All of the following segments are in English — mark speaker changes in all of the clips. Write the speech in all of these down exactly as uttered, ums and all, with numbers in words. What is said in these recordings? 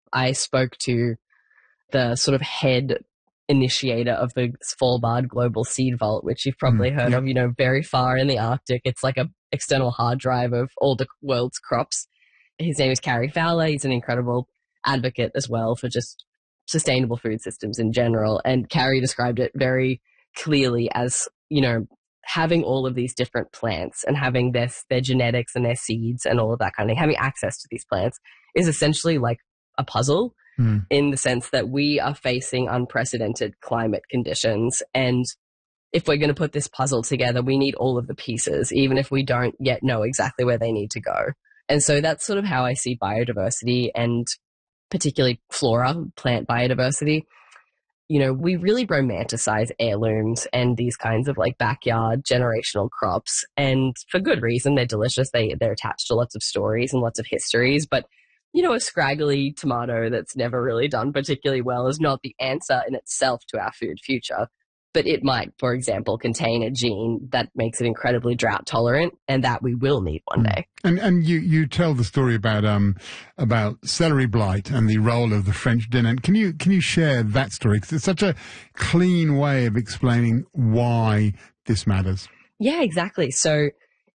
Speaker 1: I spoke to the sort of head initiator of the Svalbard Global Seed Vault, which you've probably mm, heard yeah. of, you know, very far in the Arctic. It's like a external hard drive of all the world's crops. His name is Carey Fowler. He's an incredible advocate as well for just sustainable food systems in general. And Carey described it very clearly as, you know, having all of these different plants and having their, their genetics and their seeds and all of that kind of thing, having access to these plants is essentially like a puzzle mm. in the sense that we are facing unprecedented climate conditions. And if we're going to put this puzzle together, we need all of the pieces, even if we don't yet know exactly where they need to go. And so that's sort of how I see biodiversity, and particularly flora, plant biodiversity. You know, we really romanticize heirlooms and these kinds of like backyard generational crops. And for good reason, they're delicious. They, they're attached to lots of stories and lots of histories. But, you know, a scraggly tomato that's never really done particularly well is not the answer in itself to our food future. But it might, for example, contain a gene that makes it incredibly drought tolerant, and that we will need one day.
Speaker 2: And and you, you tell the story about um about celery blight and the role of the French dinner. Can you can you share that story? Because it's such a clean way of explaining why this matters.
Speaker 1: Yeah, exactly. So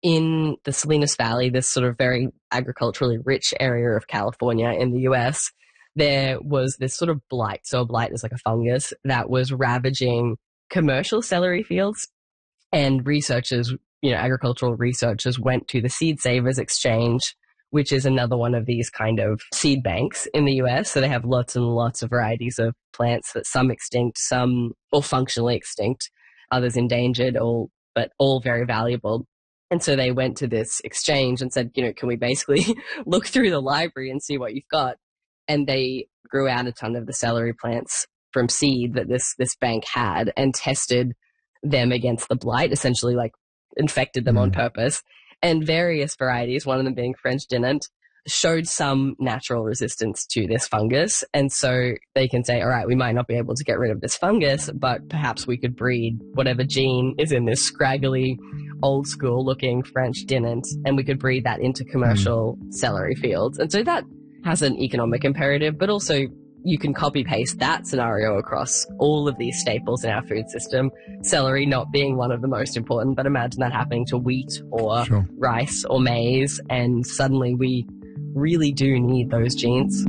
Speaker 1: in the Salinas Valley, this sort of very agriculturally rich area of California in the U S, there was this sort of blight. So a blight is like a fungus that was ravaging commercial celery fields, and researchers, you know, agricultural researchers went to the Seed Savers Exchange, which is another one of these kind of seed banks in the U S. So they have lots and lots of varieties of plants, that some extinct, some all functionally extinct, others endangered, all but all very valuable. And so they went to this exchange and said, you know, can we basically look through the library and see what you've got? And they grew out a ton of the celery plants from seed that this this bank had and tested them against the blight, essentially like infected them mm. on purpose. And various varieties, one of them being French Dinant, showed some natural resistance to this fungus. And so they can say, all right, we might not be able to get rid of this fungus, but perhaps we could breed whatever gene is in this scraggly, old school looking French Dinant, and we could breed that into commercial mm. celery fields. And so that has an economic imperative, but also you can copy paste that scenario across all of these staples in our food system. Celery not being one of the most important, but imagine that happening to wheat or sure. rice or maize, and suddenly we really do need those genes.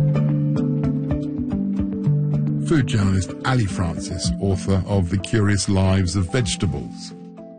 Speaker 2: Food journalist Ali Francis, author of The Curious Lives of Vegetables.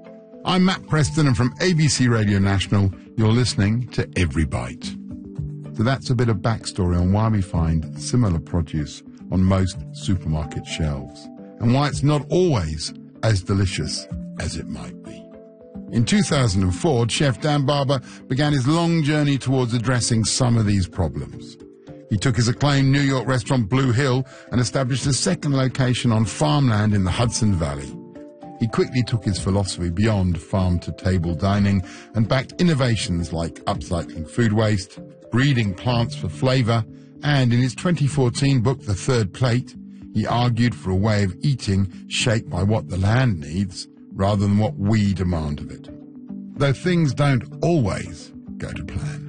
Speaker 2: I'm Matt Preston, and from A B C Radio National, you're listening to Every Bite. So that's a bit of backstory on why we find similar produce on most supermarket shelves, and why it's not always as delicious as it might be. In two thousand four, Chef Dan Barber began his long journey towards addressing some of these problems. He took his acclaimed New York restaurant Blue Hill and established a second location on farmland in the Hudson Valley. He quickly took his philosophy beyond farm-to-table dining and backed innovations like upcycling food waste, breeding plants for flavour, and in his twenty fourteen book, The Third Plate, he argued for a way of eating shaped by what the land needs rather than what we demand of it. Though things don't always go to plan.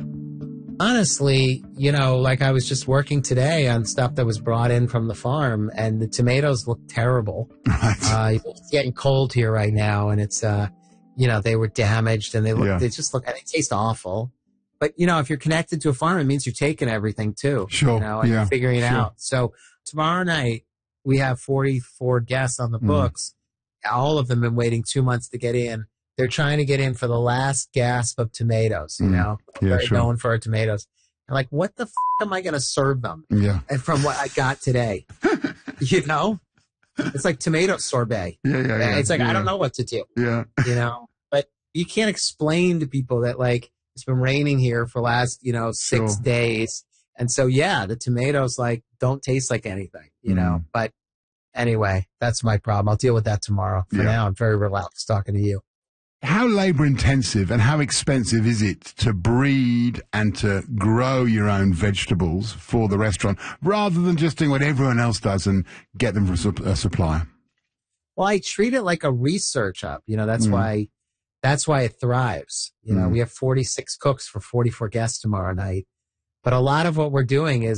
Speaker 3: Honestly, you know, like I was just working today on stuff that was brought in from the farm, and the tomatoes look terrible.
Speaker 2: Right.
Speaker 3: Uh, it's getting cold here right now, and it's, uh, you know, they were damaged, and they look, yeah. they just look, and they taste awful. But, you know, if you're connected to a farm, it means you're taking everything too.
Speaker 2: Sure.
Speaker 3: You know, and
Speaker 2: yeah.
Speaker 3: you're figuring it
Speaker 2: sure.
Speaker 3: out. So tomorrow night, we have forty-four guests on the mm. books. All of them been waiting two months to get in. They're trying to get in for the last gasp of tomatoes, you mm. know.
Speaker 2: Yeah,
Speaker 3: They're
Speaker 2: sure.
Speaker 3: going for our tomatoes. I'm like, what the f*** am I going to serve them?
Speaker 2: Yeah.
Speaker 3: And from what I got today, you know, it's like tomato sorbet.
Speaker 2: Yeah, yeah, yeah.
Speaker 3: It's like,
Speaker 2: yeah.
Speaker 3: I don't know what to do.
Speaker 2: Yeah.
Speaker 3: You know, but you can't explain to people that, like, it's been raining here for last, you know, six
Speaker 2: sure.
Speaker 3: days. And so, yeah, the tomatoes, like, don't taste like anything, you mm. know. But anyway, that's my problem. I'll deal with that tomorrow. For yeah. now, I'm very relaxed talking to you.
Speaker 2: How labor intensive and how expensive is it to breed and to grow your own vegetables for the restaurant rather than just doing what everyone else does and get them from a supplier?
Speaker 3: Well, I treat it like a research hub. You know, that's mm. why that's why it thrives. You know, mm. we have forty-six cooks for forty-four guests tomorrow night. But a lot of what we're doing is